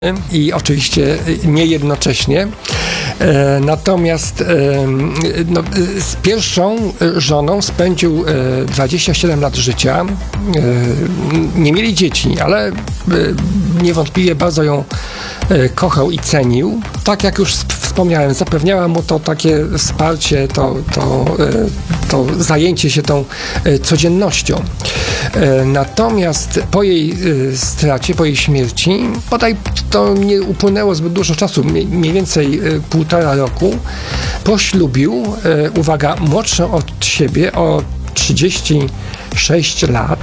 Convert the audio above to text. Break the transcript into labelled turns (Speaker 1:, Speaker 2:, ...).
Speaker 1: i oczywiście nie jednocześnie. Natomiast z pierwszą żoną spędził 27 lat życia. Nie mieli dzieci, ale niewątpliwie bardzo ją kochał i cenił. Tak jak już wspomniałem, zapewniała mu to takie wsparcie, to zajęcie się tą codziennością. Natomiast po jej stracie, po jej śmierci, bodaj to nie upłynęło zbyt dużo czasu, mniej więcej 1,5 roku, poślubił, uwaga, młodszą od siebie o 36 lat,